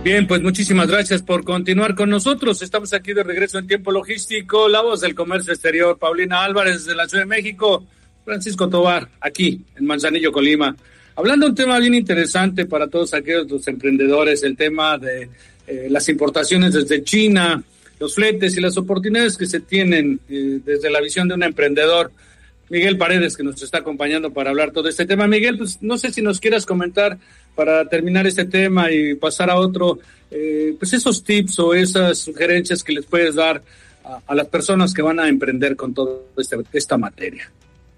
Bien, pues muchísimas gracias por continuar con nosotros. Estamos aquí de regreso en Tiempo Logístico, la voz del comercio exterior, Paulina Álvarez de la Ciudad de México, Francisco Tovar, aquí en Manzanillo, Colima. Hablando de un tema bien interesante para todos aquellos los emprendedores, el tema de las importaciones desde China, los fletes y las oportunidades que se tienen desde la visión de un emprendedor. Miguel Paredes, que nos está acompañando para hablar todo este tema. Miguel, pues no sé si nos quieras comentar para terminar este tema y pasar a otro, pues esos tips o esas sugerencias que les puedes dar a las personas que van a emprender con toda esta materia.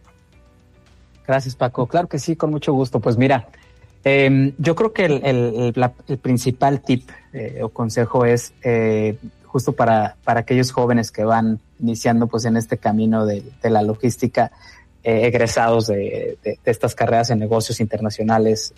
Gracias, Paco. Claro que sí, con mucho gusto. Pues mira, yo creo que el principal tip o consejo es justo para aquellos jóvenes que van iniciando pues en este camino de la logística, egresados de estas carreras en negocios internacionales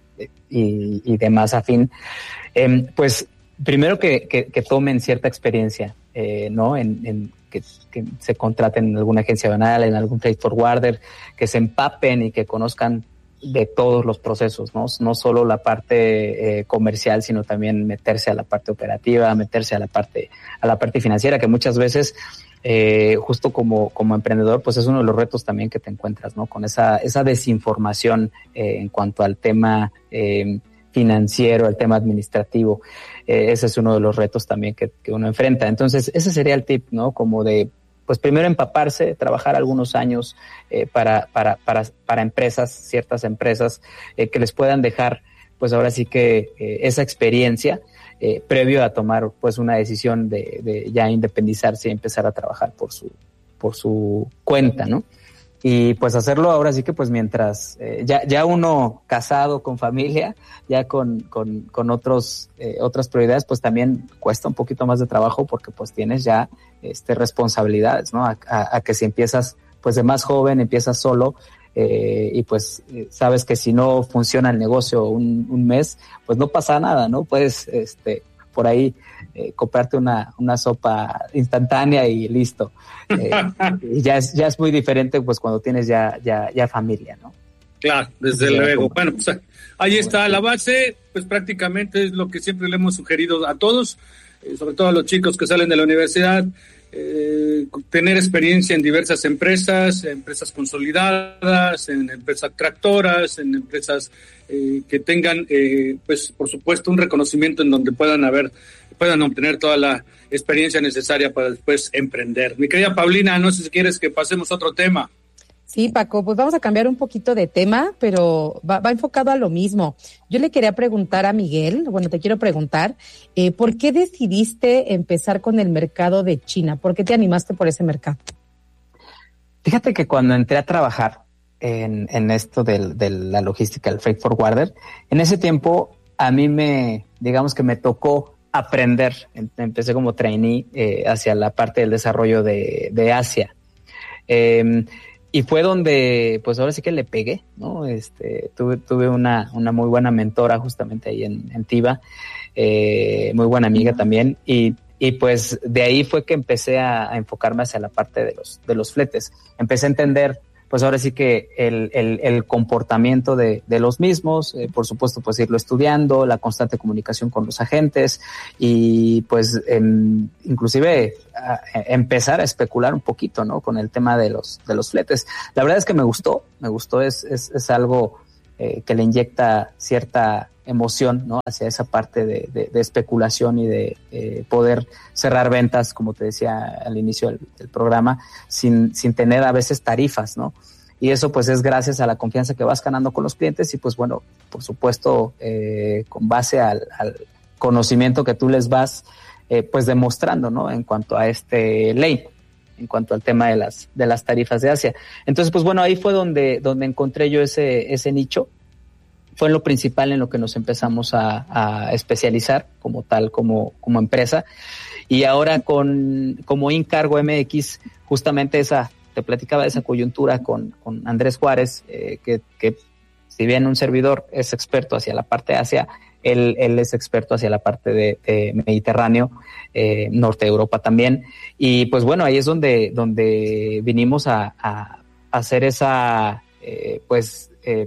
y demás afín, pues primero que tomen cierta experiencia, ¿no? Que se contraten en alguna agencia banal, en algún freight forwarder, que se empapen y que conozcan de todos los procesos, no solo la parte comercial, sino también meterse a la parte operativa, meterse a la parte financiera, que muchas veces justo como emprendedor, pues es uno de los retos también que te encuentras, ¿no? Con esa desinformación en cuanto al tema financiero, el tema administrativo. Ese es uno de los retos también que uno enfrenta. Entonces, ese sería el tip, ¿no? Como de, pues primero empaparse, trabajar algunos años para empresas, ciertas empresas que les puedan dejar, pues ahora sí que esa experiencia previo a tomar pues una decisión de ya independizarse y empezar a trabajar por su cuenta, ¿no? Y pues hacerlo ahora sí que pues mientras ya uno casado con familia, ya con otras prioridades, pues también cuesta un poquito más de trabajo porque pues tienes ya responsabilidades, ¿no? A que si empiezas pues de más joven, empiezas solo y pues sabes que si no funciona el negocio un mes, pues no pasa nada, ¿no? Puedes por ahí comprarte una sopa instantánea y listo. Y ya es muy diferente pues cuando tienes ya familia, ¿no? Claro, desde luego. Bueno, pues ahí está la base, pues prácticamente es lo que siempre le hemos sugerido a todos, sobre todo a los chicos que salen de la universidad, tener experiencia en diversas empresas consolidadas, en empresas tractoras, en empresas que tengan, pues por supuesto, un reconocimiento en donde puedan obtener toda la experiencia necesaria para después emprender. Mi querida Paulina, no sé si quieres que pasemos a otro tema. Sí, Paco, pues vamos a cambiar un poquito de tema, pero va enfocado a lo mismo. Yo le quería preguntar a Miguel, te quiero preguntar, ¿por qué decidiste empezar con el mercado de China? ¿Por qué te animaste por ese mercado? Fíjate que cuando entré a trabajar en esto de la logística, el freight forwarder, en ese tiempo a mí me tocó aprender. Empecé como trainee hacia la parte del desarrollo de Asia. Y fue donde, pues ahora sí que le pegué, ¿no? Tuve una muy buena mentora justamente ahí en Tiva, muy buena amiga también, y pues de ahí fue que empecé a enfocarme hacia la parte de los fletes. Empecé a entender, pues ahora sí que el comportamiento de los mismos, por supuesto, pues irlo estudiando, la constante comunicación con los agentes y pues inclusive empezar a especular un poquito, ¿no? Con el tema de los fletes. La verdad es que me gustó, es algo que le inyecta cierta emoción, ¿no? Hacia esa parte de especulación y de poder cerrar ventas, como te decía al inicio del programa, sin tener a veces tarifas, ¿no? Y eso pues es gracias a la confianza que vas ganando con los clientes y pues bueno, por supuesto, con base al conocimiento que tú les vas pues demostrando, ¿no? En cuanto a ley, en cuanto al tema de las tarifas de Asia. Entonces pues bueno, ahí fue donde encontré yo ese nicho. Fue lo principal en lo que nos empezamos a especializar como tal, como empresa. Y ahora como Incargo MX, justamente te platicaba de esa coyuntura con Andrés Juárez, que si bien un servidor es experto hacia la parte de Asia, él es experto hacia la parte de Mediterráneo, norte de Europa también. Y pues bueno, ahí es donde vinimos a hacer esa,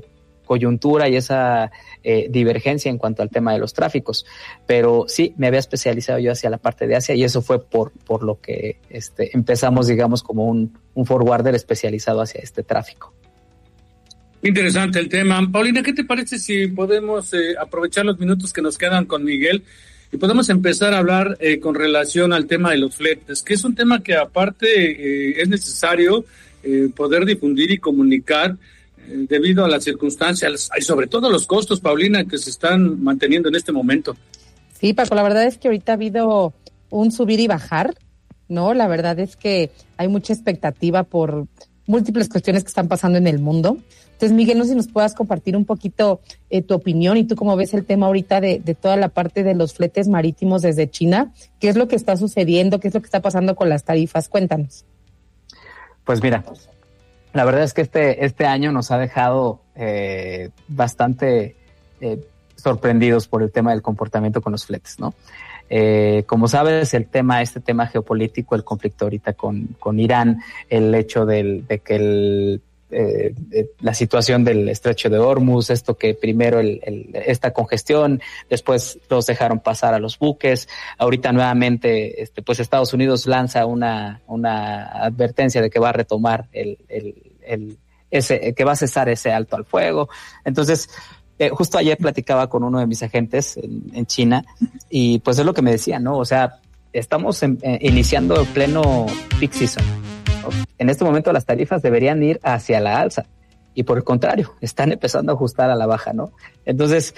coyuntura y esa divergencia en cuanto al tema de los tráficos. Pero sí, me había especializado yo hacia la parte de Asia y eso fue por lo que empezamos, digamos, como un forwarder especializado hacia este tráfico. Interesante el tema. Paulina, ¿qué te parece si podemos aprovechar los minutos que nos quedan con Miguel y podemos empezar a hablar con relación al tema de los fletes, que es un tema que aparte es necesario poder difundir y comunicar debido a las circunstancias y sobre todo los costos, Paulina, que se están manteniendo en este momento? Sí, Paco, la verdad es que ahorita ha habido un subir y bajar, ¿no? La verdad es que hay mucha expectativa por múltiples cuestiones que están pasando en el mundo. Entonces, Miguel, no sé si nos puedas compartir un poquito tu opinión y tú cómo ves el tema ahorita de toda la parte de los fletes marítimos desde China. ¿Qué es lo que está sucediendo? ¿Qué es lo que está pasando con las tarifas? Cuéntanos. Pues mira, la verdad es que este año nos ha dejado bastante sorprendidos por el tema del comportamiento con los fletes, ¿no? Como sabes, este tema geopolítico, el conflicto ahorita con Irán, el hecho de que la situación del estrecho de Hormuz, esto que primero esta congestión, después los dejaron pasar a los buques, ahorita nuevamente pues Estados Unidos lanza una advertencia de que va a retomar que va a cesar ese alto al fuego. Entonces, justo ayer platicaba con uno de mis agentes en China y pues es lo que me decía, ¿no? O sea, estamos iniciando el pleno peak season. En este momento las tarifas deberían ir hacia la alza y por el contrario, están empezando a ajustar a la baja, ¿no? Entonces,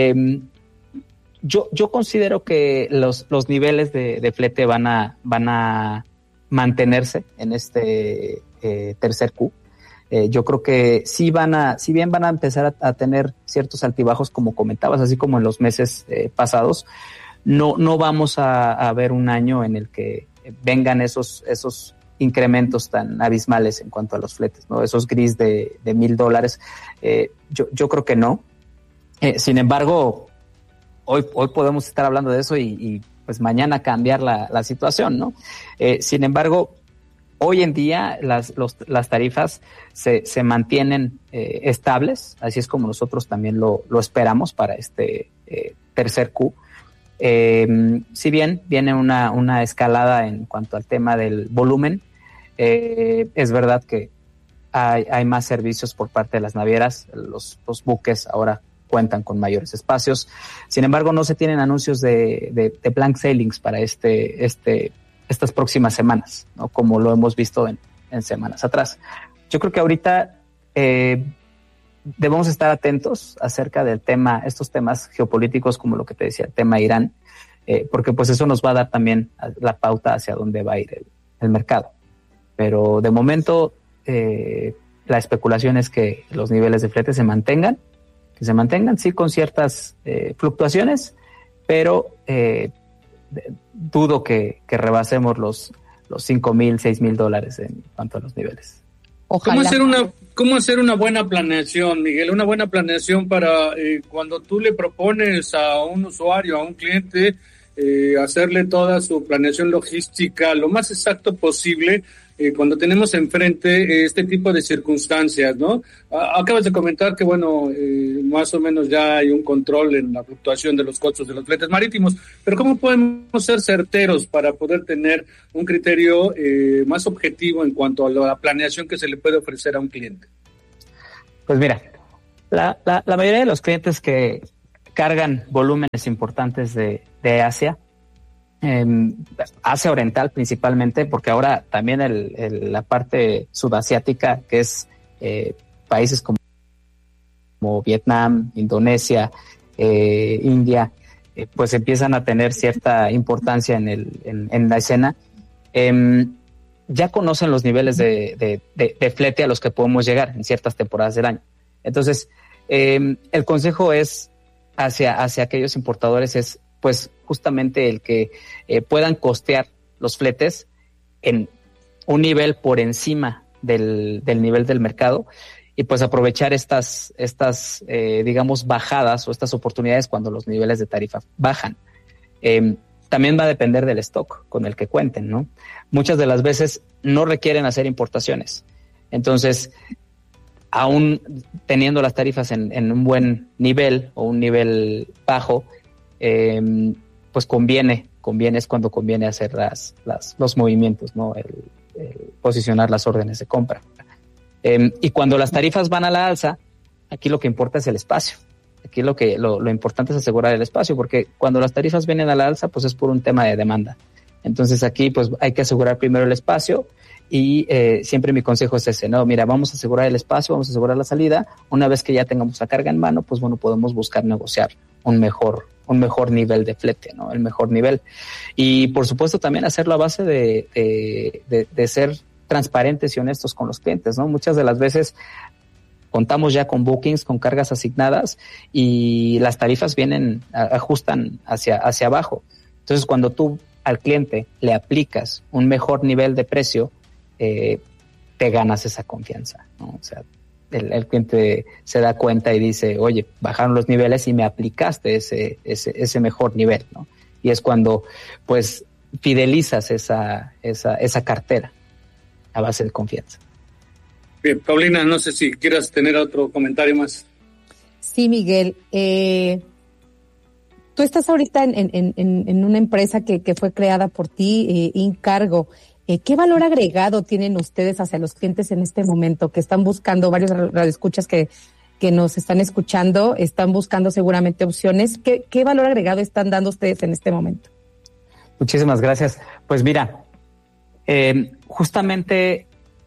yo considero que los niveles de flete van a mantenerse en este tercer Q. Yo creo que si bien van a empezar a tener ciertos altibajos, como comentabas, así como en los meses pasados, no vamos a ver un año en el que vengan esos incrementos tan abismales en cuanto a los fletes, ¿no? Esos gris de $1,000. Yo creo que no. Sin embargo, hoy podemos estar hablando de eso y pues mañana cambiar la situación, ¿no? Sin embargo, hoy en día las tarifas se mantienen estables, así es como nosotros también lo esperamos para este tercer Q. Si bien viene una escalada en cuanto al tema del volumen, es verdad que hay más servicios por parte de las navieras, los buques ahora cuentan con mayores espacios. Sin embargo, no se tienen anuncios de blank sailings para estas próximas semanas, ¿no? Como lo hemos visto en semanas atrás. Yo creo que ahorita debemos estar atentos acerca del tema, estos temas geopolíticos, como lo que te decía, el tema Irán, porque pues eso nos va a dar también la pauta hacia dónde va a ir el mercado. Pero de momento la especulación es que los niveles de flete se mantengan, sí, con ciertas fluctuaciones, pero dudo que rebasemos los $5,000, $6,000 en cuanto a los niveles. Ojalá. ¿Cómo hacer una buena planeación, Miguel? Una buena planeación para cuando tú le propones a un usuario, a un cliente, hacerle toda su planeación logística lo más exacto posible cuando tenemos enfrente este tipo de circunstancias, ¿no? Acabas de comentar que, bueno, más o menos ya hay un control en la fluctuación de los costos de los fletes marítimos, pero ¿cómo podemos ser certeros para poder tener un criterio más objetivo en cuanto a la planeación que se le puede ofrecer a un cliente? Pues mira, la mayoría de los clientes que cargan volúmenes importantes de Asia, Asia Oriental principalmente, porque ahora también la parte sudasiática, que es países como Vietnam, Indonesia, India, pues empiezan a tener cierta importancia en la escena. Ya conocen los niveles de flete a los que podemos llegar en ciertas temporadas del año. Entonces, el consejo es hacia aquellos importadores es pues justamente el que puedan costear los fletes en un nivel por encima del nivel del mercado y pues aprovechar estas digamos bajadas o estas oportunidades cuando los niveles de tarifa bajan. También va a depender del stock con el que cuenten, ¿no? Muchas de las veces no requieren hacer importaciones. Entonces, aún teniendo las tarifas en un buen nivel o un nivel bajo, pues conviene es cuando conviene hacer los movimientos, ¿no? El posicionar las órdenes de compra. Y cuando las tarifas van a la alza, aquí lo que importa es el espacio. Aquí lo importante es asegurar el espacio, porque cuando las tarifas vienen a la alza, pues es por un tema de demanda. Entonces aquí pues hay que asegurar primero el espacio y siempre mi consejo es ese, ¿no? Mira, vamos a asegurar el espacio, vamos a asegurar la salida. Una vez que ya tengamos la carga en mano, pues bueno, podemos buscar negociar un mejor nivel de flete, ¿no? El mejor nivel. Y por supuesto también hacerlo a base de ser transparentes y honestos con los clientes, ¿no? Muchas de las veces contamos ya con bookings, con cargas asignadas y las tarifas ajustan hacia abajo. Entonces, cuando tú al cliente le aplicas un mejor nivel de precio, te ganas esa confianza, ¿no? O sea, el cliente se da cuenta y dice, oye, bajaron los niveles y me aplicaste ese mejor nivel, ¿no? Y es cuando, pues, fidelizas esa cartera a base de confianza. Bien, Paulina, no sé si quieras tener otro comentario más. Sí, Miguel. Tú estás ahorita en una empresa que fue creada por ti, Incargo. ¿Qué valor agregado tienen ustedes hacia los clientes en este momento que están buscando, varios radioescuchas que nos están escuchando, están buscando seguramente opciones? ¿Qué valor agregado están dando ustedes en este momento? Muchísimas gracias. Pues mira, justamente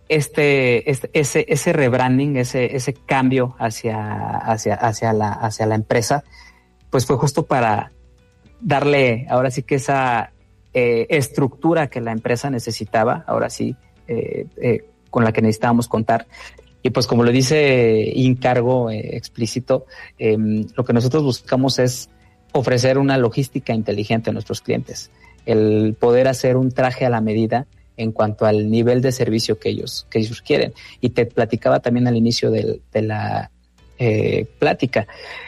ese rebranding, ese cambio hacia la empresa, pues fue justo para darle ahora sí que esa estructura que la empresa necesitaba, ahora sí, con la que necesitábamos contar. Y pues como lo dice Incargo explícito, lo que nosotros buscamos es ofrecer una logística inteligente a nuestros clientes, el poder hacer un traje a la medida en cuanto al nivel de servicio que ellos quieren. Y te platicaba también al inicio de la plática,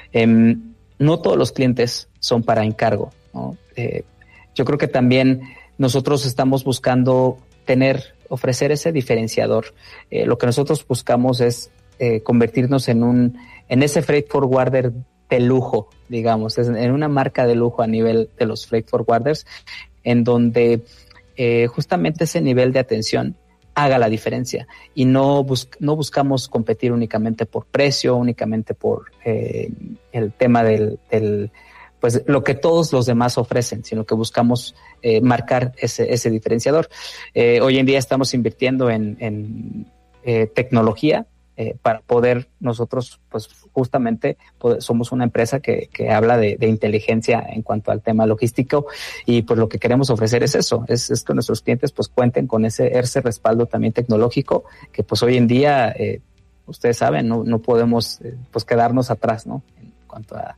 no todos los clientes son para Incargo, ¿no? Yo creo que también nosotros estamos buscando ofrecer ese diferenciador. Lo que nosotros buscamos es convertirnos en ese freight forwarder de lujo, digamos, en una marca de lujo a nivel de los freight forwarders, en donde justamente ese nivel de atención haga la diferencia y no buscamos competir únicamente por precio, únicamente por el tema del pues lo que todos los demás ofrecen, sino que buscamos marcar ese diferenciador. Hoy en día estamos invirtiendo en tecnología para poder nosotros, pues justamente somos una empresa que habla de inteligencia en cuanto al tema logístico, y pues lo que queremos ofrecer es eso, es que nuestros clientes pues cuenten con ese respaldo también tecnológico, que pues hoy en día, ustedes saben, no podemos pues quedarnos atrás, ¿no? En cuanto a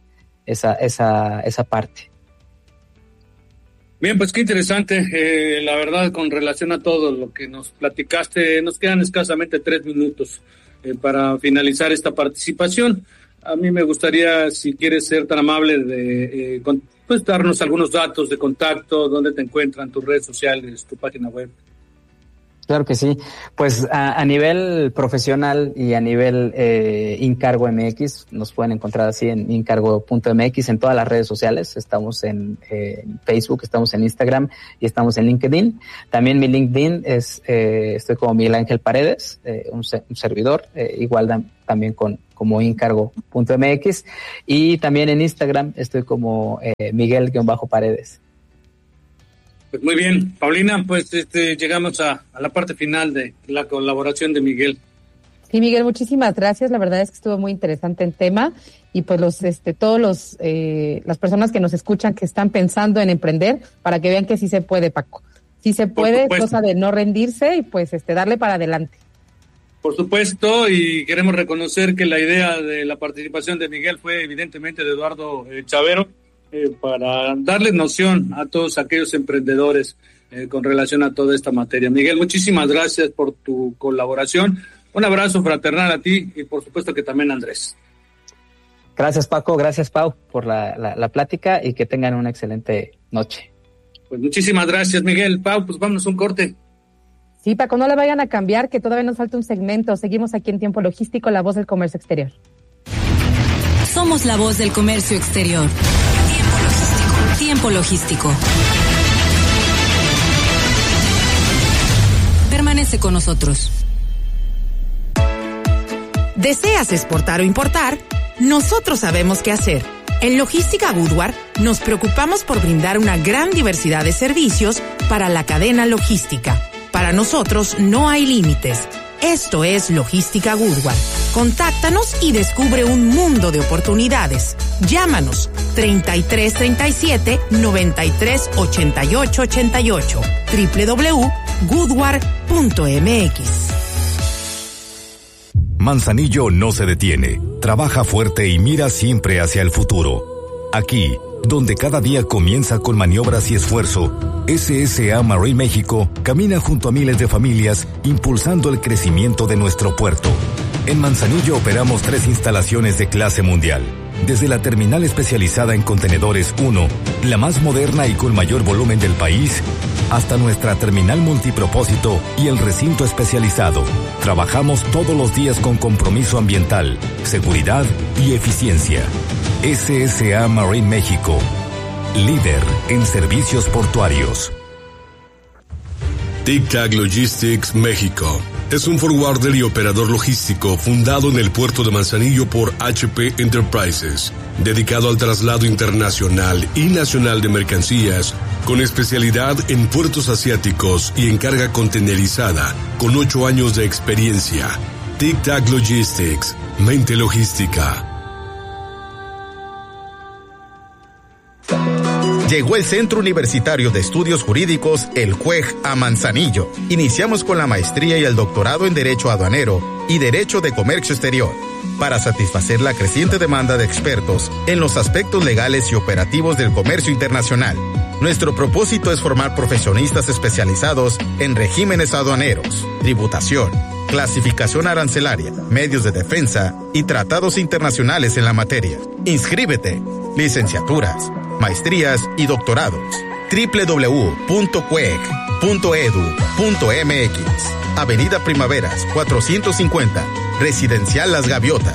esa parte. Bien, pues qué interesante, la verdad, con relación a todo lo que nos platicaste. Nos quedan escasamente 3 minutos para finalizar esta participación. A mí me gustaría, si quieres ser tan amable, de pues darnos algunos datos de contacto, dónde te encuentran, tus redes sociales, tu página web. Claro que sí. Pues a nivel profesional y a nivel Incargo MX, nos pueden encontrar así en incargo.mx en todas las redes sociales. Estamos en Facebook, estamos en Instagram y estamos en LinkedIn. También mi LinkedIn estoy como Miguel Ángel Paredes, un servidor, igual también como incargo.mx, y también en Instagram estoy como Miguel-Paredes. Pues muy bien, Paulina, pues llegamos a la parte final de la colaboración de Miguel. Sí, Miguel, muchísimas gracias. La verdad es que estuvo muy interesante el tema, y pues las personas que nos escuchan que están pensando en emprender, para que vean que sí se puede, Paco. Sí se puede, cosa de no rendirse y pues darle para adelante. Por supuesto, y queremos reconocer que la idea de la participación de Miguel fue evidentemente de Eduardo Chavero, para darles noción a todos aquellos emprendedores con relación a toda esta materia. Miguel, muchísimas gracias por tu colaboración. Un abrazo fraternal a ti y por supuesto que también a Andrés. Gracias, Paco. Gracias, Pau, por la plática, y que tengan una excelente noche. Pues muchísimas gracias, Miguel. Pau, pues vámonos a un corte. Sí, Paco, no le vayan a cambiar, que todavía nos falta un segmento. Seguimos aquí en Tiempo Logístico, la voz del comercio exterior. Somos la voz del comercio exterior. Tiempo Logístico. Permanece con nosotros. ¿Deseas exportar o importar? Nosotros sabemos qué hacer. En Logística Goodward nos preocupamos por brindar una gran diversidad de servicios para la cadena logística. Para nosotros no hay límites. Esto es Logística Goodward. Contáctanos y descubre un mundo de oportunidades. Llámanos 3337-938888 www.goodward.mx. Manzanillo no se detiene, trabaja fuerte y mira siempre hacia el futuro. Aquí, donde cada día comienza con maniobras y esfuerzo, SSA Marine México camina junto a miles de familias impulsando el crecimiento de nuestro puerto. En Manzanillo operamos 3 instalaciones de clase mundial. Desde la terminal especializada en contenedores 1, la más moderna y con mayor volumen del país, hasta nuestra terminal multipropósito y el recinto especializado. Trabajamos todos los días con compromiso ambiental, seguridad y eficiencia. SSA Marine México, líder en servicios portuarios. Tic Tac Logistics México es un forwarder y operador logístico fundado en el puerto de Manzanillo por HP Enterprises, dedicado al traslado internacional y nacional de mercancías, con especialidad en puertos asiáticos y en carga contenerizada, con 8 años de experiencia. Tic Tac Logistics, mente logística. Llegó el Centro Universitario de Estudios Jurídicos, el CUEJ, a Manzanillo. Iniciamos con la maestría y el doctorado en Derecho Aduanero y Derecho de Comercio Exterior, para satisfacer la creciente demanda de expertos en los aspectos legales y operativos del comercio internacional. Nuestro propósito es formar profesionistas especializados en regímenes aduaneros, tributación, clasificación arancelaria, medios de defensa y tratados internacionales en la materia. Inscríbete. Licenciaturas, maestrías y doctorados. www.cueg.edu.mx. Avenida Primaveras 450, Residencial Las Gaviotas.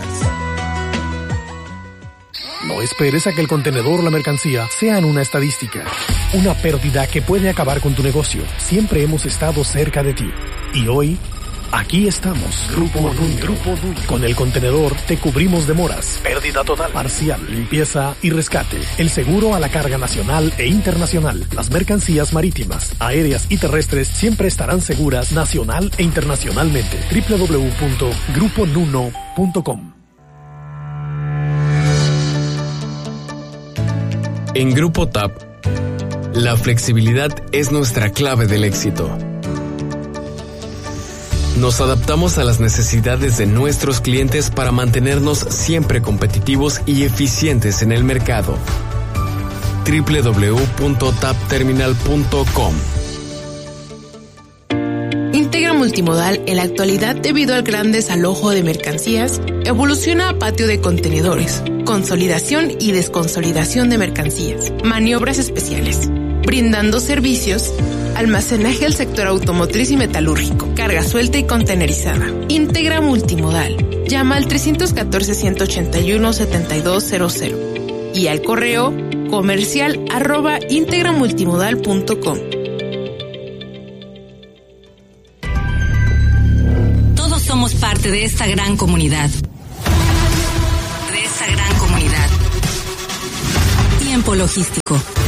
No esperes a que el contenedor o la mercancía sean una estadística, una pérdida que puede acabar con tu negocio. Siempre hemos estado cerca de ti. Y hoy, aquí estamos. Grupo Nuño. Con el contenedor te cubrimos demoras, pérdida total, parcial, limpieza y rescate. El seguro a la carga nacional e internacional. Las mercancías marítimas, aéreas y terrestres siempre estarán seguras nacional e internacionalmente. www.gruponuno.com. En Grupo TAP, la flexibilidad es nuestra clave del éxito. Nos adaptamos a las necesidades de nuestros clientes para mantenernos siempre competitivos y eficientes en el mercado. www.tapterminal.com. Integra Multimodal en la actualidad, debido al gran desalojo de mercancías, evoluciona a patio de contenedores, consolidación y desconsolidación de mercancías, maniobras especiales, brindando servicios, almacenaje al sector automotriz y metalúrgico, carga suelta y contenerizada. Integra Multimodal. Llama al 314-181-7200 y al correo comercial@integramultimodal.com. Todos somos parte de esta gran comunidad. Tiempo Logístico.